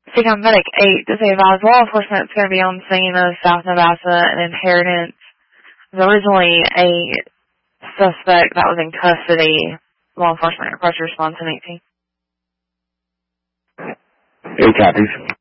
Second Medic 8 to say advise law enforcement is going to be on scene of South Navassa and Inheritance. There was originally a suspect that was in custody. Law enforcement request response in 18. 8 copies.